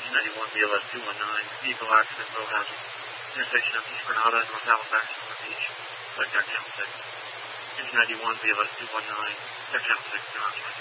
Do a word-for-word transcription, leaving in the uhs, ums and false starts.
Engine ninety-one, B L S two one nine, vehicle accident, row hazard. Intersection of East Granada and North Halifax, North Beach. Select Channel six. Engine ninety-one, B L S two one nine, Channel six, zero twenty.